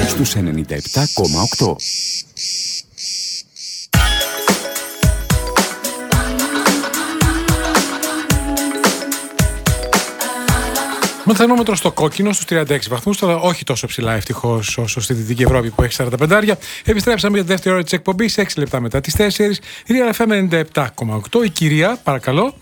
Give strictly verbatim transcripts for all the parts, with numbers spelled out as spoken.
στους ενενήντα επτά κόμμα οκτώ. Μεθανόμετρο στο κόκκινο στους τριάντα έξι βαθμούς, τώρα όχι τόσο ψηλά ευτυχώς όσο στη Δυτική Ευρώπη που έχει σαράντα πέντε. Επιστρέψαμε για τη δεύτερη ώρα της εκπομπής, έξι λεπτά μετά τις τέσσερις. Η Real εφ εμ ενενήντα επτά κόμμα οκτώ. Η κυρία, παρακαλώ.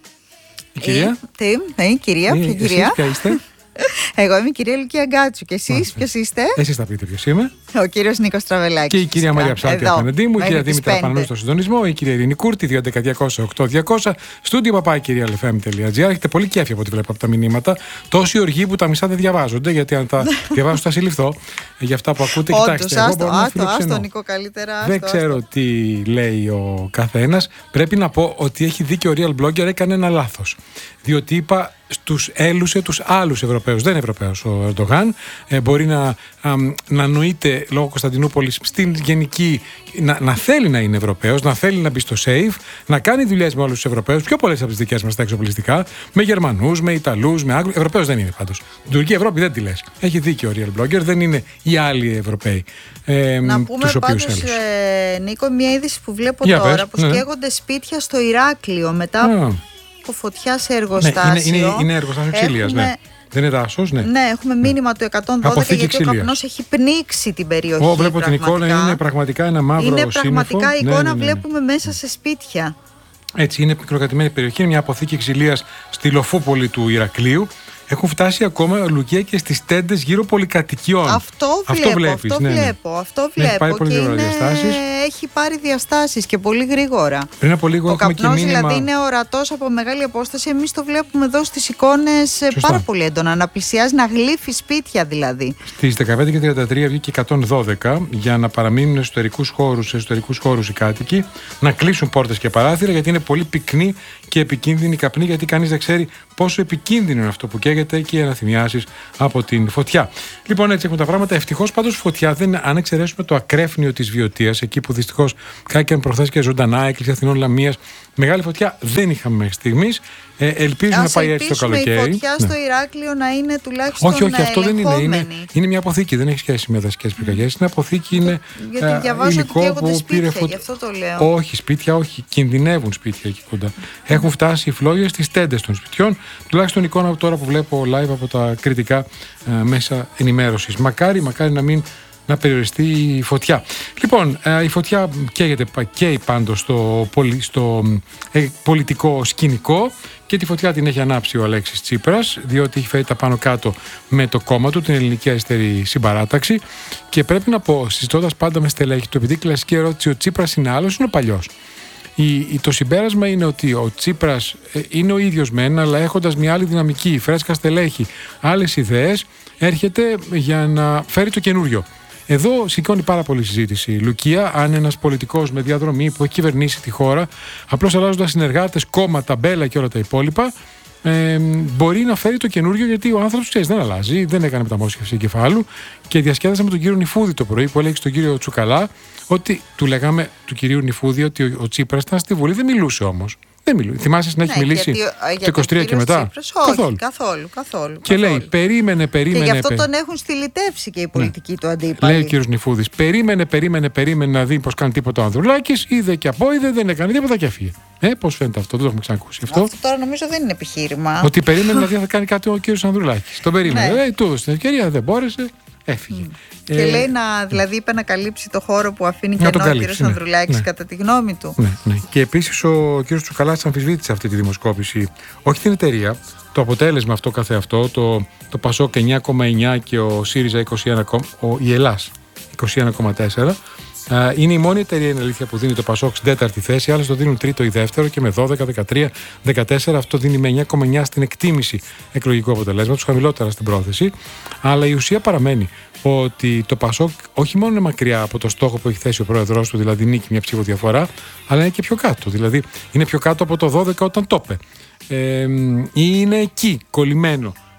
Η κυρία. Τι, ναι, η κυρία, ποια κυρία. Εσείς ποια είστε? Εγώ είμαι η κυρία Λουκία Γκάτσου και εσείς ποιος είστε? Εσείς θα πείτε ποιος είμαι. Ο κύριος Νίκος Τραβελάκης. Και η κυρία Μαρία Ψάλτη απέναντί μου, η κυρία Δήμητρα Πανανού στο συντονισμό, η κυρία Ειρήνη Κούρτη, δύο έντεκα διακόσια οκτώ διακόσια, στούντιο παπά κυρία ελ εφ εμ τελεία τζι άρ. Έχετε πολύ κέφι από ό,τι βλέπω από τα μηνύματα. Τόση οργή που τα μισά δεν διαβάζονται, γιατί αν τα διαβάσω θα συλληφθώ για αυτά που ακούτε. Κοιτάξτε, εγώ μπορώ να φιλοξενώ. Νίκο, καλύτερα. Δεν ξέρω τι λέει ο καθένας. Πρέπει να πω ότι έχει δίκιο ο Real Blogger, έκανε ένα λάθος. Διότι είπα στους έλουσε τους άλλους Ευρωπαίους. Δεν είναι Ευρωπαίος ο Ερντογάν. Ε, μπορεί να, α, να νοείται λόγω Κωνσταντινούπολης στην γενική να, να θέλει να είναι Ευρωπαίος, να θέλει να μπει στο safe, να κάνει δουλειές με όλους τους Ευρωπαίους, πιο πολλές από τις δικές μας τα εξοπλιστικά, με Γερμανούς, με Ιταλούς, με Άγγλους. Ευρωπαίος δεν είναι πάντως. Την Τουρκία Ευρώπη δεν τη λες. Έχει δίκιο ο Real Blogger, δεν είναι οι άλλοι Ευρωπαίοι. Ε, να πούμε πάντως, ε, Νίκο, μια είδηση που βλέπω Για τώρα, πες, που ναι. σκέγονται σπίτια στο Ηράκλειο μετά yeah. από φωτιά σε εργοστάσιο. Ναι, είναι, είναι, είναι εργοστάσιο ξύλιας, ναι. Δεν είναι δάσος, ναι. Ναι, έχουμε μήνυμα του εκατόν δώδεκα αποθήκη γιατί ξυλίας. Ο καπνός έχει πνίξει την περιοχή. Ω, βλέπω την εικόνα, είναι πραγματικά ένα μαύρο σύννεφο. Είναι πραγματικά σύννεφο. εικόνα, ναι, ναι, ναι. βλέπουμε μέσα σε σπίτια. Έτσι, είναι μικροκρατημένη περιοχή, είναι μια αποθήκη ξυλίας στη Λοφούπολη του Ηρακλείου. Έχουν φτάσει ακόμα, Λουκία, και στις τέντες γύρω πολυκατοικιών. Αυτό βλέπω, αυτό, βλέπεις, αυτό ναι, ναι. βλέπω, αυτό βλέπω. Πάρει πολύ και είναι... διαστάσεις. Έχει πάρει διαστάσεις και πολύ γρήγορα. Πριν από λίγο ο έχουμε καπνός και μήνυμα... δηλαδή είναι ορατός από μεγάλη απόσταση. Εμείς το βλέπουμε εδώ στις εικόνες Σωστά. πάρα πολύ έντονα. Να πλησιάζει, να γλύφει σπίτια δηλαδή. Στις δεκαπέντε και τριάντα τρία βγήκε εκατόν δώδεκα για να παραμείνουν εσωτερικούς χώρους, σε εσωτερικούς χώρους οι κάτοικοι, να κλείσουν πόρτες και παράθυρα, γιατί είναι πολύ πυκνή και επικίνδυνη καπνή, γιατί κανείς δεν ξέρει πόσο επικίνδυνο είναι αυτό που καίγεται και οι αναθυμιάσεις από την φωτιά. Λοιπόν, έτσι έχουν τα πράγματα. Ευτυχώς πάντως φωτιά, δεν, αν εξαιρέσουμε το ακρέφνιο της Βιωτίας, εκεί που δυστυχώς κάηκαν προχθές και ζωντανά, έκκληση Αθηνών Λαμίας, μεγάλη φωτιά δεν είχαμε μέχρι στιγμής. Ε, ελπίζω να πάει έτσι το καλοκαίρι. Η φωτιά ναι. στο Ηράκλειο να είναι τουλάχιστον όχι, όχι, αυτό δεν είναι. είναι. Είναι μια αποθήκη, δεν έχει σχέση με δασικές πυρκαγιές. Είναι αποθήκη, είναι γιατί διαβάζω υλικό ότι που σπίτια, πήρε φωτιά. Γι' αυτό το λέω. Όχι, σπίτια, όχι. Κινδυνεύουν σπίτια εκεί κοντά. Mm. Έχουν φτάσει οι φλόγες στις τέντες των σπιτιών. Τουλάχιστον εικόνα τώρα που βλέπω live από τα κριτικά ε, μέσα ενημέρωσης. Μακάρι, μακάρι να μην. Να περιοριστεί η φωτιά. Λοιπόν, η φωτιά καίγεται καίει πάντως στο, πολι, στο ε, πολιτικό σκηνικό και τη φωτιά την έχει ανάψει ο Αλέξης Τσίπρας, διότι έχει φέρει τα πάνω κάτω με το κόμμα του, την Ελληνική Αριστερή Συμπαράταξη, και πρέπει να πω, συζητώντας πάντα με στελέχη του, επειδή η κλασική ερώτηση ο Τσίπρας είναι άλλος, είναι ο παλιός. Η, η, το συμπέρασμα είναι ότι ο Τσίπρας ε, είναι ο ίδιος μεν, αλλά έχοντας μια άλλη δυναμική, φρέσκα στελέχη, άλλες ιδέες, έρχεται για να φέρει το καινούριο. Εδώ σηκώνει πάρα πολύ συζήτηση, Λουκία, αν ένας πολιτικός με διαδρομή που έχει κυβερνήσει τη χώρα, απλώς αλλάζοντας συνεργάτες, κόμμα, ταμπέλα και όλα τα υπόλοιπα, ε, μπορεί να φέρει το καινούριο, γιατί ο άνθρωπος, ξέρεις, δεν αλλάζει, δεν έκανε μεταμόσχευση εγκεφάλου, και διασκέδασα με τον κύριο Νιφούδη το πρωί που έλεγε στον κύριο Τσουκαλά ότι του λέγαμε του κυρίου Νιφούδη ότι ο, ο Τσίπρας ήταν στη Βουλή, δεν μιλούσε όμως. Δεν μιλούσε. Θυμάσαι να έχει ναι, μιλήσει γιατί, το είκοσι τρία και μετά? Τσίπρας, όχι, καθόλου. καθόλου, καθόλου. Και καθόλου. λέει, περίμενε, περίμενε. Και γι' αυτό πε... τον έχουν στυλιτεύσει και οι πολιτικοί ναι. του αντίπαλοι. Λέει ο κύριος Νιφούδης, περίμενε, περίμενε, περίμενε να δει πως κάνει τίποτα ο Ανδρουλάκης. Είδε και απόειδε, δεν έκανε τίποτα και έφυγε. Ε, πώς φαίνεται αυτό, δεν το έχουμε ξανακούσει αυτό. Αυτό τώρα νομίζω δεν είναι επιχείρημα. Ότι περίμενε να δει αν θα κάνει κάτι ο κύριος Ανδρουλάκης. Τον περίμενε. Ναι. Ε, του έδωσε την ευκαιρία, δεν μπόρεσε. Έφυγε. Mm. Ε, και λέει να, δηλαδή είπε να καλύψει το χώρο που αφήνει και ο κύριος ναι, Ανδρουλάκης, ναι. κατά τη γνώμη του. Ναι, ναι. Και επίσης ο κύριος Τσουκαλάς αμφισβήτησε αυτή τη δημοσκόπηση, όχι την εταιρεία, το αποτέλεσμα αυτό καθεαυτό, το, το Πασόκ εννιά κόμμα εννιά και ο ΣΥΡΙΖΑ είκοσι ένα, ο, η Ελλάς είκοσι ένα κόμμα τέσσερα. Είναι η μόνη εταιρεία, είναι αλήθεια, που δίνει το Πασόκ στην τέταρτη θέση. Άλλες το δίνουν τρίτο ή δεύτερο και με δώδεκα, δεκατρία, δεκατέσσερα. Αυτό δίνει με εννιά κόμμα εννιά στην εκτίμηση εκλογικού αποτελέσματος, χαμηλότερα στην πρόθεση. Αλλά η ουσία παραμένει ότι το Πασόκ όχι μόνο είναι μακριά από το στόχο που έχει θέσει ο πρόεδρος του, δηλαδή νίκη μια ψήφο διαφορά, αλλά είναι και πιο κάτω. Δηλαδή είναι πιο κάτω από το δώδεκα όταν το είπε. Ε, είναι εκεί κολλημένο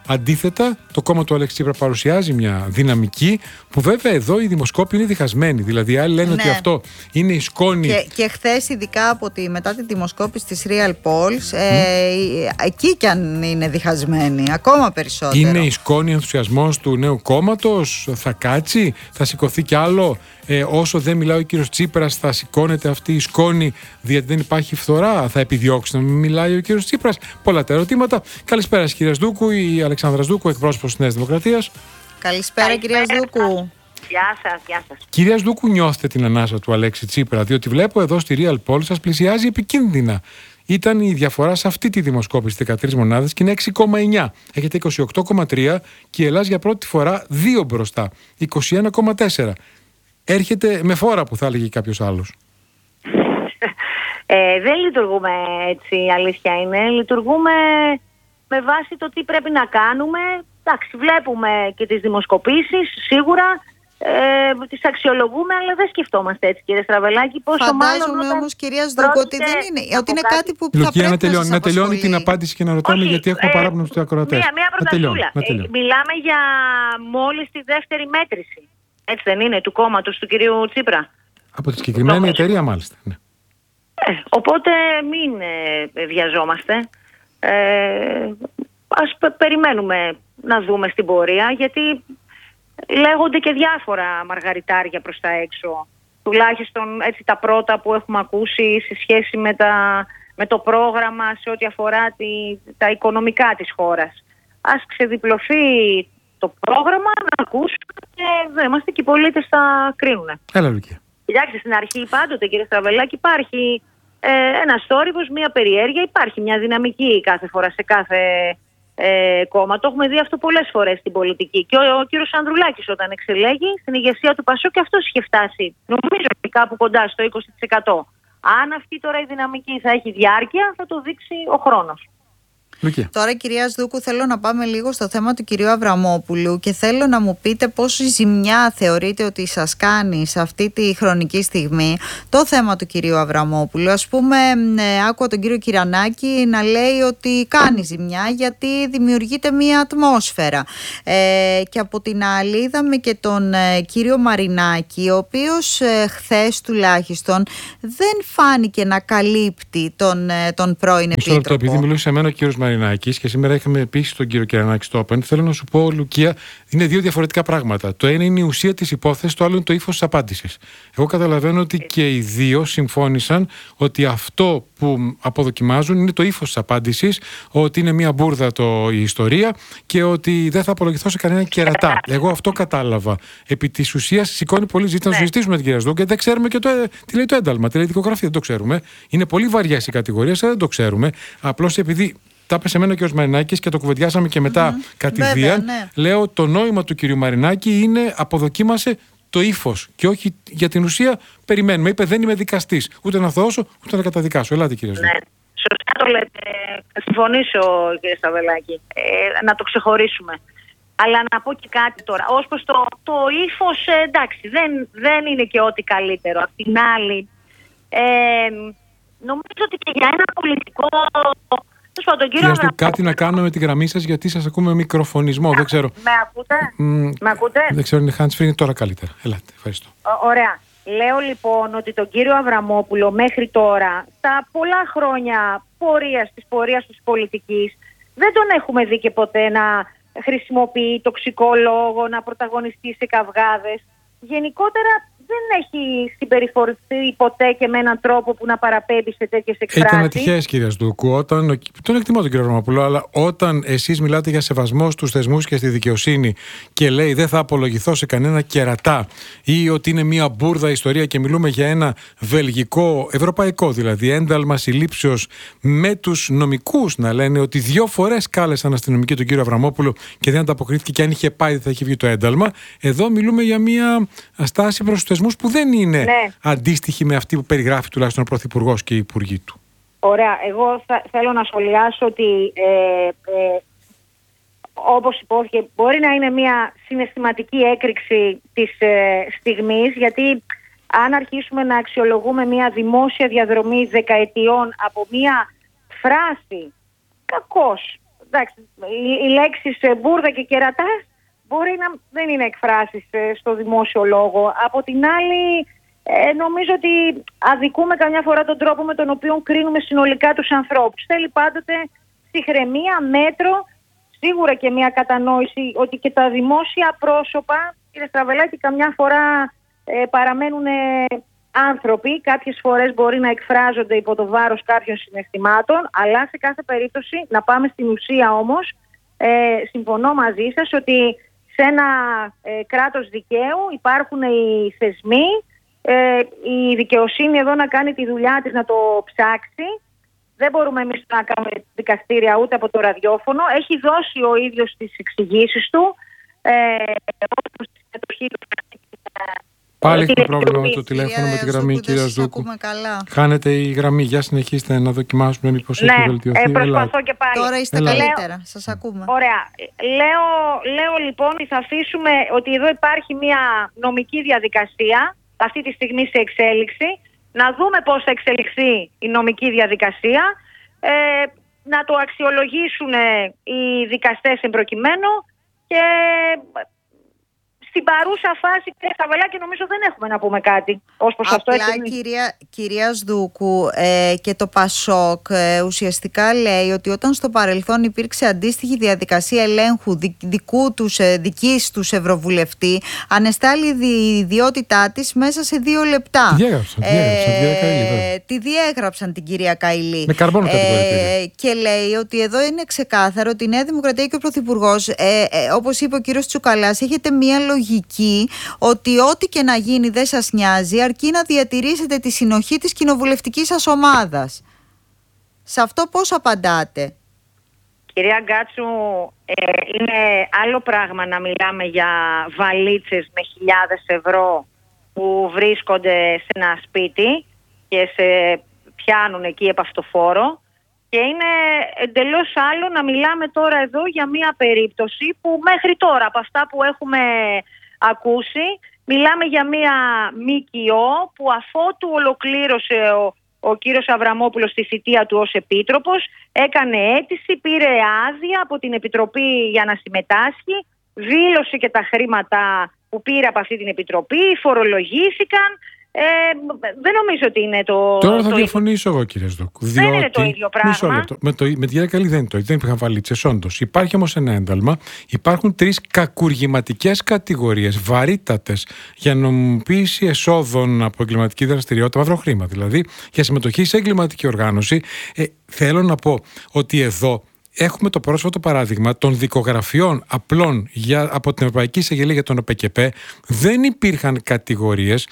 Αντίθετα, το κόμμα του Αλέξη Τσίπρα παρουσιάζει μια δυναμική που βέβαια εδώ οι δημοσκόποι είναι διχασμένοι. Δηλαδή, άλλοι λένε ναι. ότι αυτό είναι η σκόνη. Και, και χθες, ειδικά από τη, μετά τη δημοσκόπηση της Real Polls, mm. ε, εκεί κι αν είναι διχασμένοι, ακόμα περισσότερο. Είναι η σκόνη ενθουσιασμός του νέου κόμματος, θα κάτσει, θα σηκωθεί κι άλλο. Ε, όσο δεν μιλάει ο κύριος Τσίπρας, θα σηκώνεται αυτή η σκόνη, γιατί δεν υπάρχει φθορά, θα επιδιώξει να μην μιλάει ο κύριος Τσίπρας. Πολλά τα ερωτήματα. Καλησπέρα, κυρία Σδούκου, η Αλεξάνδρα Σδούκου, εκπρόσωπος της Νέας Δημοκρατίας. Καλησπέρα, Καλησπέρα κυρία Σδούκου. Γεια σας, γεια σας. Κυρία Σδούκου, νιώθετε την ανάσα του Αλέξη Τσίπρα, διότι βλέπω εδώ στη Real Polls σας πλησιάζει επικίνδυνα. Ήταν η διαφορά σε αυτή τη δημοσκόπηση δεκατρείς μονάδες και είναι έξι κόμμα εννιά. Έχετε είκοσι οκτώ κόμμα τρία και η Ελλάς για πρώτη φορά δύο μπροστά, είκοσι ένα κόμμα τέσσερα. Έρχεται με φόρα, που θα έλεγε κάποιος άλλος. Ε, δεν λειτουργούμε έτσι, η αλήθεια είναι. Λειτουργούμε με βάση το τι πρέπει να κάνουμε. Εντάξει, βλέπουμε και τις δημοσκοπήσεις, σίγουρα ε, τις αξιολογούμε, αλλά δεν σκεφτόμαστε έτσι, κύριε Στραβελάκη. Πόσο Φαντάζομαι μάλλον όμως, κυρία Σδούκου, ότι δεν είναι, ότι είναι κάτι που θα Λουκία, πρέπει να τελειώνει, να, να τελειώνει την απάντηση και να ρωτάμε. Όχι, γιατί έχουμε ε, παράπονο στους ακροατές. Μία, μία πρωτασούλα. Ε, μιλάμε για μόλις τη δεύτερη μέτρηση. Έτσι δεν είναι, του κόμματος του κυρίου Τσίπρα. Από τη συγκεκριμένη εταιρεία, μάλιστα. Ναι. Ε, οπότε μην ε, βιαζόμαστε. Ε, ας πε, περιμένουμε να δούμε στην πορεία, γιατί λέγονται και διάφορα μαργαριτάρια προς τα έξω. Τουλάχιστον έτσι τα πρώτα που έχουμε ακούσει σε σχέση με, τα, με το πρόγραμμα σε ό,τι αφορά τη, τα οικονομικά της χώρας. Ας ξεδιπλωθεί το πρόγραμμα, να ακούσουμε και δεν είμαστε και οι πολίτες θα κρίνουν. Έλα, Λουκία. Κοιτάξτε, στην αρχή πάντοτε, κύριε Στραβελάκη, υπάρχει ε, ένας θόρυβος, μια περιέργεια, υπάρχει μια δυναμική κάθε φορά σε κάθε ε, κόμμα. Το έχουμε δει αυτό πολλές φορές στην πολιτική. Και ο, ο κύριος Ανδρουλάκης, όταν εξελέγει στην ηγεσία του Πασόκ, και αυτός είχε φτάσει, νομίζω, κάπου κοντά στο είκοσι τοις εκατό. Αν αυτή τώρα η δυναμική θα έχει διάρκεια, θα το δείξει ο χρόνος. Λουκία. Τώρα, κυρία Σδούκου, θέλω να πάμε λίγο στο θέμα του κυρίου Αβραμόπουλου και θέλω να μου πείτε πόση ζημιά θεωρείτε ότι σας κάνει σε αυτή τη χρονική στιγμή το θέμα του κυρίου Αβραμόπουλου. Ας πούμε, ε, άκουα τον κύριο Κυρανάκη να λέει ότι κάνει ζημιά γιατί δημιουργείται μία ατμόσφαιρα. Ε, και από την άλλη είδαμε και τον ε, κύριο Μαρινάκη, ο οποίος ε, χθες τουλάχιστον δεν φάνηκε να καλύπτει τον, ε, τον πρώην επίτροπο. Επειδή μιλούσε σε μένα ο κύριος Μαρινάκης και σήμερα είχαμε επίσης τον κύριο Κυρανάκη στο Open, θέλω να σου πω, Λουκία, είναι δύο διαφορετικά πράγματα. Το ένα είναι η ουσία της υπόθεσης, το άλλο είναι το ύφος της απάντησης. Εγώ καταλαβαίνω ότι και οι δύο συμφώνησαν ότι αυτό που αποδοκιμάζουν είναι το ύφος της απάντησης, ότι είναι μια μπουρδα το, η ιστορία και ότι δεν θα απολογηθώ σε κανένα κερατά. Εγώ αυτό κατάλαβα. Επί της ουσίας σηκώνει πολύ ζήτηση να συζητήσουμε με την κυρία Σδούκου, και δεν ξέρουμε και το, τι λέει το ένταλμα, τι λέει η δικογραφία, δεν το ξέρουμε. Είναι πολύ βαριές οι κατηγορίες, δεν το ξέρουμε. Απλώς επειδή τα είπε σε μένα ο κ. Μαρινάκης και το κουβεντιάσαμε και μετά mm-hmm. κατηδίαν. Βέβαια, ναι. Λέω, το νόημα του κ. Μαρινάκη είναι αποδοκίμασε το ύφος και όχι για την ουσία περιμένουμε. Είπε, δεν είμαι δικαστής, ούτε να θωώσω ούτε να καταδικάσω. Ελάτε, κύριε Σδούκου. Ναι, σωστά το λέτε. Θα συμφωνήσω, κύριε Σταβελάκη. Ε, να το ξεχωρίσουμε. Αλλά να πω και κάτι τώρα. Ως προς το, το ύφος, ε, εντάξει, δεν, δεν είναι και ό,τι καλύτερο. Απ' την άλλη, ε, νομίζω ότι και για ένα πολιτικό... Χρειάζεται κάτι να κάνουμε με τη γραμμή σας, γιατί σας ακούμε μικροφωνισμό. Α, δεν ξέρω. Με ακούτε? Mm, με ακούτε? Δεν ξέρω αν είναι hands free, είναι τώρα καλύτερα. Ελάτε, ευχαριστώ. Ω, ωραία. Λέω λοιπόν ότι τον κύριο Αβραμόπουλο μέχρι τώρα, στα πολλά χρόνια πορείας της πορείας της πολιτικής, δεν τον έχουμε δει και ποτέ να χρησιμοποιεί τοξικό λόγο, να πρωταγωνιστεί σε καυγάδες. Γενικότερα δεν έχει συμπεριφορηθεί ποτέ και με έναν τρόπο που να παραπέμπει σε τέτοιες εκφράσεις. Ήταν ατυχές, κυρία Σδούκου, όταν. Τον εκτιμώ τον κύριο Αβραμόπουλο, αλλά όταν εσείς μιλάτε για σεβασμό στους θεσμούς και στη δικαιοσύνη και λέει δεν θα απολογηθώ σε κανένα κερατά ή ότι είναι μια μπουρδα ιστορία και μιλούμε για ένα βελγικό, ευρωπαϊκό δηλαδή, ένταλμα συλλήψεως με τους νομικούς να λένε ότι δύο φορές κάλεσαν αστυνομικοί τον κύριο Αβραμόπουλο και δεν ανταποκρίθηκε και αν είχε πάει δεν θα είχε βγει το ένταλμα. Εδώ μιλούμε για μια στάση προς τους θεσμούς που δεν είναι ναι. αντίστοιχη με αυτή που περιγράφει τουλάχιστον ο Πρωθυπουργός και οι υπουργοί του. Ωραία. Εγώ θα, θέλω να σχολιάσω ότι ε, ε, όπως υπόθηκε μπορεί να είναι μια συναισθηματική έκρηξη της ε, στιγμής, γιατί αν αρχίσουμε να αξιολογούμε μια δημόσια διαδρομή δεκαετιών από μια φράση κακώς εντάξει, οι, οι λέξεις μπουρδα και κερατάς μπορεί να δεν είναι εκφράσεις στο δημόσιο λόγο. Από την άλλη, ε, νομίζω ότι αδικούμε καμιά φορά τον τρόπο με τον οποίο κρίνουμε συνολικά τους ανθρώπους. Θέλει πάντοτε ψυχραιμία, μέτρο, σίγουρα και μια κατανόηση ότι και τα δημόσια πρόσωπα, κύριε Στραβελάκη, καμιά φορά ε, παραμένουν άνθρωποι. Κάποιες φορές μπορεί να εκφράζονται υπό το βάρος κάποιων συναισθημάτων, αλλά σε κάθε περίπτωση, να πάμε στην ουσία όμως, ε, συμφωνώ μαζί σας ότι σε ένα ε, κράτος δικαίου υπάρχουν οι θεσμοί, ε, η δικαιοσύνη εδώ να κάνει τη δουλειά της, να το ψάξει. Δεν μπορούμε εμείς να κάνουμε δικαστήρια ούτε από το ραδιόφωνο. Έχει δώσει ο ίδιος τις εξηγήσεις του. Ε, όπως τη συμμετοχή του. Πάλι έχουμε πρόβλημα με το τηλέφωνο, με τη γραμμή, κυρία Ζούκου. Χάνετε η γραμμή. Για συνεχίστε να δοκιμάσουμε μήπως ναι, έχει βελτιωθεί. Ναι, προσπαθώ και πάλι. Τώρα είστε Έλα. καλύτερα. Σας ακούμε. Ωραία. Λέω, λέω λοιπόν ότι θα αφήσουμε ότι εδώ υπάρχει μια νομική διαδικασία, αυτή τη στιγμή σε εξέλιξη. Να δούμε πώς θα εξελιχθεί η νομική διαδικασία. Ε, να το αξιολογήσουν οι δικαστές εμπροκειμένου και... Στην παρούσα φάση, κύριε Στραβελάκη, νομίζω δεν έχουμε να πούμε κάτι ως προς αυτό. Απλά, κυρία, κυρία Σδούκου, ε, και το ΠΑΣΟΚ ε, ουσιαστικά λέει ότι όταν στο παρελθόν υπήρξε αντίστοιχη διαδικασία ελέγχου δι, δικού τους, ε, δικής τους ευρωβουλευτή, ανεστάλλει η ιδιότητά της μέσα σε δύο λεπτά. Τη διέγραψαν, τη διέγραψαν, ε, τη διέγραψαν την κυρία Καηλή. Με καρμπόνο ε, και λέει ότι εδώ είναι ξεκάθαρο ότι η Νέα Δημοκρατία και ο Πρωθυπουργός, ε, ε, όπως είπε ο κύριος Τσουκαλάς, έχετε μία λογική ότι ό,τι και να γίνει δεν σας νοιάζει, αρκεί να διατηρήσετε τη συνοχή της κοινοβουλευτικής σας ομάδας. Σε αυτό πώς απαντάτε? Κυρία Γκάτσου, ε, είναι άλλο πράγμα να μιλάμε για βαλίτσες με χιλιάδες ευρώ που βρίσκονται σε ένα σπίτι και σε πιάνουν εκεί επαυτοφόρο, και είναι εντελώς άλλο να μιλάμε τώρα εδώ για μια περίπτωση που μέχρι τώρα από αυτά που έχουμε ακούσει μιλάμε για μια ΜΚΟ που αφότου ολοκλήρωσε ο, ο κύριος Αβραμόπουλος τη θητεία του ως επίτροπος, έκανε αίτηση, πήρε άδεια από την Επιτροπή για να συμμετάσχει, δήλωσε και τα χρήματα που πήρε από αυτή την Επιτροπή, φορολογήθηκαν. Ε, δεν νομίζω ότι είναι το. Τώρα θα το διαφωνήσω ίδιο. Εγώ, κύριε Σδούκου. Δεν είναι το ίδιο πράγμα. Μισό λεπτό. Με, το, με τη κυρία Καηλή δεν είναι το ίδιο. Δεν υπήρχαν βαλίτσες, όντως. Υπάρχει όμως ένα ένταλμα. Υπάρχουν τρεις κακουργηματικές κατηγορίες, βαρύτατες, για νομιμοποίηση εσόδων από εγκληματική δραστηριότητα, μαύρο χρήμα δηλαδή, για συμμετοχή σε εγκληματική οργάνωση. Ε, θέλω να πω ότι εδώ. Έχουμε το πρόσφατο παράδειγμα των δικογραφιών απλών για, από την Ευρωπαϊκή Εισαγγελία για τον ΟΠΕΚΕΠΕ. Δεν υπήρχαν κατηγορίες,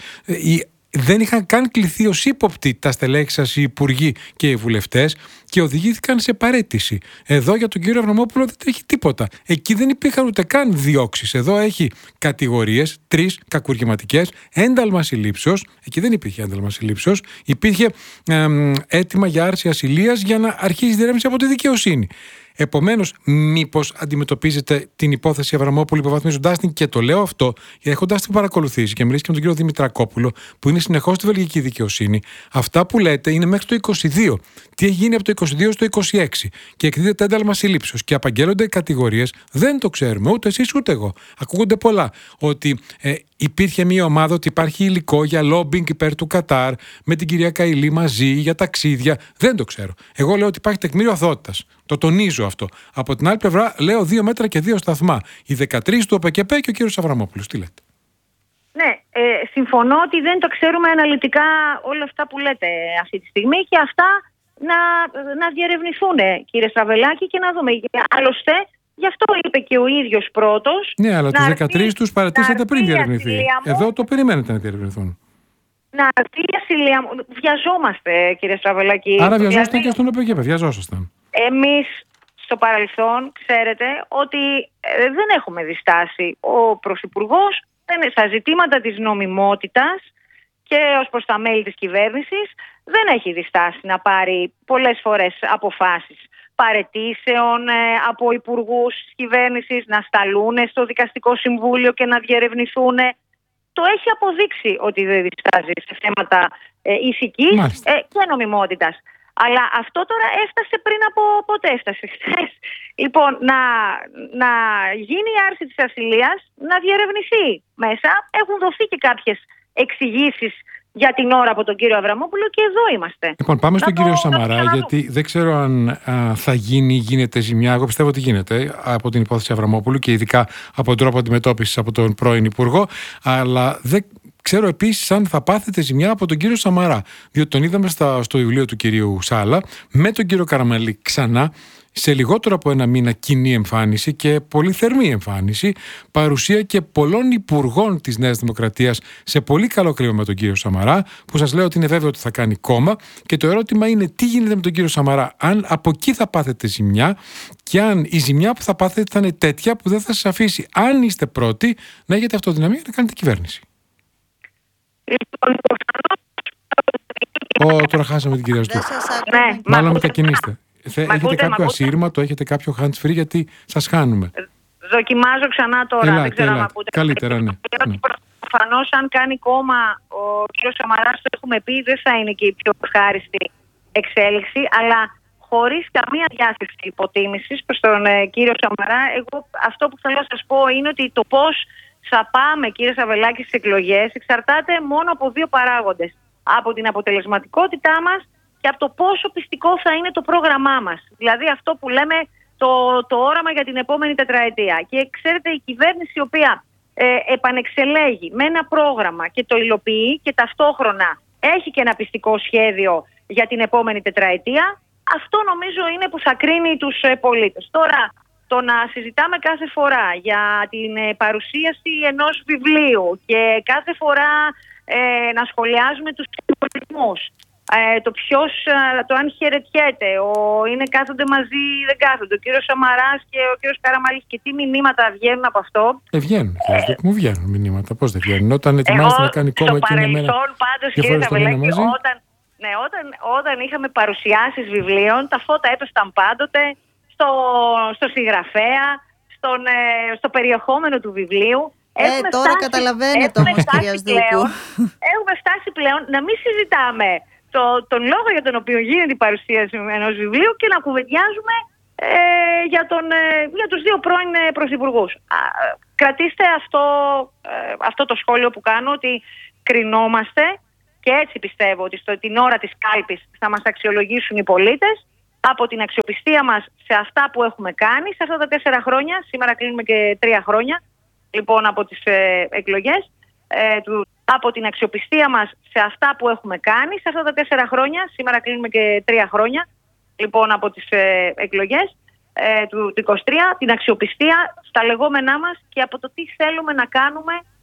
δεν είχαν καν κληθεί ως ύποπτοι τα στελέχη σας, οι υπουργοί και οι βουλευτές, και οδηγήθηκαν σε παραίτηση. Εδώ για τον κύριο Αβραμόπουλο δεν έχει τίποτα. Εκεί δεν υπήρχαν ούτε καν διώξεις. Εδώ έχει κατηγορίες, τρεις κακουργηματικές, ένταλμα συλλήψεως. Εκεί δεν υπήρχε ένταλμα συλλήψεως. Υπήρχε ε, αίτημα για άρση ασυλίας για να αρχίσει η διερεύνηση από τη δικαιοσύνη. Επομένως, μήπως αντιμετωπίζετε την υπόθεση Αβραμόπουλου υποβαθμίζοντάς την, και το λέω αυτό, έχοντας την παρακολουθήσει και μιλήσει και με τον κύριο Δημητρακόπουλο, που είναι συνεχώς στη βελγική δικαιοσύνη. Αυτά που λέτε είναι μέχρι το είκοσι δύο. Τι έχει γίνει από το είκοσι δύο στο είκοσι έξι, και εκδίδεται ένταλμα συλλήψεως και απαγγέλλονται κατηγορίες, δεν το ξέρουμε ούτε εσείς ούτε εγώ. Ακούγονται πολλά. Ότι ε, υπήρχε μια ομάδα, ότι υπάρχει υλικό για lobbying υπέρ του Κατάρ με την κυρία Καηλή μαζί για ταξίδια. Δεν το ξέρω. Εγώ λέω ότι υπάρχει τεκμήριο αθωότητας. Το τονίζω αυτό. Από την άλλη πλευρά, λέω δύο μέτρα και δύο σταθμά. Οι δεκατρείς του ΟΠΕΚΕΠΕ και ο κύριος Αβραμόπουλος. Τι λέτε? Ναι, ε, συμφωνώ ότι δεν το ξέρουμε αναλυτικά όλα αυτά που λέτε αυτή τη στιγμή, και αυτά να, να διερευνηθούν, κύριε Στραβελάκη, και να δούμε. Άλλωστε, γι' αυτό είπε και ο ίδιος πρώτος. Ναι, αλλά τους δεκατρείς τους παρατήσατε πριν διερευνηθεί. Εδώ το περιμένετε να διερευνηθούν. Να έρθει η ασυλία μου. Βιαζόμαστε, κύριε Στραβελάκη. Άρα βιαζόσασταν δηλαδή, και στον ΟΠΕΚΕΠΕ, βιαζόσασταν. Εμείς στο παρελθόν, ξέρετε, ότι ε, δεν έχουμε διστάσει. Ο Πρωθυπουργός στα ζητήματα της νομιμότητας και ως προς τα μέλη της κυβέρνησης δεν έχει διστάσει να πάρει πολλές φορές αποφάσεις παραιτήσεων ε, από υπουργούς της κυβέρνησης, να σταλούν στο Δικαστικό Συμβούλιο και να διερευνηθούν. Το έχει αποδείξει ότι δεν διστάζει σε θέματα ε, ηθικής ε, και νομιμότητας. Αλλά αυτό τώρα έφτασε πριν από πότε έφτασε, χθες. Λοιπόν, να, να γίνει η άρση της ασυλίας, να διερευνηθεί μέσα. Έχουν δοθεί και κάποιες εξηγήσεις για την ώρα από τον κύριο Αβραμόπουλο και εδώ είμαστε. Λοιπόν, πάμε στον το, κύριο Σαμαρά, το γιατί δεν ξέρω αν α, θα γίνει, γίνεται ζημιά. Εγώ πιστεύω ότι γίνεται από την υπόθεση Αβραμόπουλου και ειδικά από τον τρόπο αντιμετώπισης από τον πρώην Υπουργό. Αλλά δεν ξέρω επίσης αν θα πάθετε ζημιά από τον κύριο Σαμαρά. Διότι τον είδαμε στα, στο βιβλίο του κυρίου Σάλα με τον κύριο Καραμανλή ξανά, σε λιγότερο από ένα μήνα κοινή εμφάνιση και πολύ θερμή εμφάνιση, παρουσία και πολλών υπουργών της Νέας Δημοκρατίας σε πολύ καλό κλίμα με τον κύριο Σαμαρά, που σας λέω ότι είναι βέβαιο ότι θα κάνει κόμμα. Και το ερώτημα είναι τι γίνεται με τον κύριο Σαμαρά, αν από εκεί θα πάθετε ζημιά και αν η ζημιά που θα πάθετε θα είναι τέτοια που δεν θα σας αφήσει, αν είστε πρώτοι, να έχετε αυτοδυναμία να κάνετε κυβέρνηση. Ω, τώρα χάσαμε την κυρία Στούκου. Ναι, μάλλον μετακινήστε. Θε, έχετε ακούτε, κάποιο ασύρματο, έχετε κάποιο hands free, γιατί σας χάνουμε. Δοκιμάζω ξανά τώρα, Ελάτε, δεν ξέρω ελάτε. αν ακούτε. Καλύτερα, ναι. ναι. Προφανώς αν κάνει κόμμα ο κύριος Σαμαράς, το έχουμε πει, δεν θα είναι και η πιο ευχάριστη εξέλιξη, αλλά χωρίς καμία διάθεση υποτίμησης προς τον ε, κύριο Σαμαρά, εγώ αυτό που θέλω να σας πω είναι ότι το πώς θα πάμε, κύριε Σαβελάκη, στις εκλογές εξαρτάται μόνο από δύο παράγοντες. Από την αποτελεσματικότητά μας και από το πόσο πιστικό θα είναι το πρόγραμμά μας. Δηλαδή αυτό που λέμε το, το όραμα για την επόμενη τετραετία. Και ξέρετε, η κυβέρνηση η οποία ε, επανεξελέγει με ένα πρόγραμμα και το υλοποιεί και ταυτόχρονα έχει και ένα πιστικό σχέδιο για την επόμενη τετραετία, αυτό νομίζω είναι που θα κρίνει τους ε, πολίτες. Τώρα, το να συζητάμε κάθε φορά για την ε, παρουσίαση ενός βιβλίου και κάθε φορά ε, να σχολιάζουμε τους συμβολισμούς, Ε, το ποιος, το αν χαιρετιέται, ο, είναι κάθονται μαζί ή δεν κάθονται, ο κύριος Σαμαράς και ο κύριος Καραμανλής, και τι μηνύματα βγαίνουν από αυτό. Δεν βγαίνουν, ε, μου βγαίνουν μηνύματα. Πώς δεν βγαίνουν, όταν ετοιμάζεται να κάνει κόμμα και είναι μέρα πάντως, και φορές το μήνα μαζί. Όταν, ναι, όταν, όταν είχαμε παρουσιάσεις βιβλίων, τα φώτα έπεσταν πάντοτε στο, στο συγγραφέα, στον, ε, στο περιεχόμενο του βιβλίου. Ε, έχουμε τώρα φτάσει, καταλαβαίνετε όμως, κυρία Στούκου. Έχουμε φτάσει πλέον να μην συζητάμε Το, τον λόγο για τον οποίο γίνεται η παρουσίαση ενός βιβλίου και να κουβεντιάζουμε ε, για, τον, ε, για τους δύο πρώην ε, πρωθυπουργούς. Α, κρατήστε αυτό, ε, αυτό το σχόλιο που κάνω, ότι κρινόμαστε, και έτσι πιστεύω ότι στο, την ώρα της κάλπης θα μας αξιολογήσουν οι πολίτες από την αξιοπιστία μας σε αυτά που έχουμε κάνει σε αυτά τα τέσσερα χρόνια. Σήμερα κλείνουμε και τρία χρόνια λοιπόν από τις ε, εκλογές. Ε, του, από την αξιοπιστία μας σε αυτά που έχουμε κάνει σε αυτά τα τέσσερα χρόνια. Σήμερα κλείνουμε και τρία χρόνια λοιπόν από τις ε, εκλογές ε, του, του είκοσι τρία. Την αξιοπιστία στα λεγόμενά μας και από το τι θέλουμε να κάνουμε